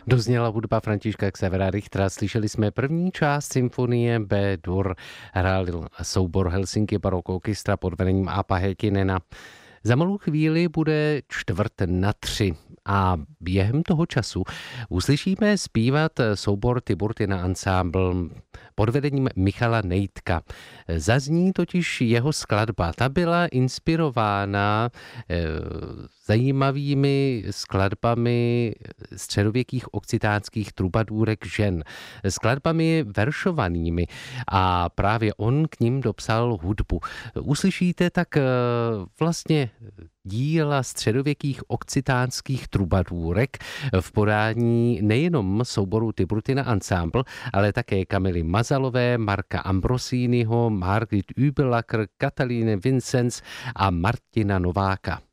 Dozněla hudba Františka Xavera Richtera. Slyšeli jsme první část symfonie B-dur. Hrál soubor Helsinki Baroque Orchestra pod vedením Aapo Heikkilänena. Za malou chvíli bude 2:45 a během toho času uslyšíme zpívat soubor Tiburtina Ensemble pod vedením Michala Nejdka. Zazní totiž jeho skladba. Ta byla inspirována zajímavými skladbami středověkých okcitánských trubadůrek žen. Skladbami veršovanými a právě on k ním dopsal hudbu. Uslyšíte tak vlastně díla středověkých okcitánských trubadůrek v podání nejenom souboru Tiburtina Ensemble, ale také Kamily Mazalové, Marka Ambrosiniho, Margit Übelacker, Katalíny Vincenz a Martina Nováka.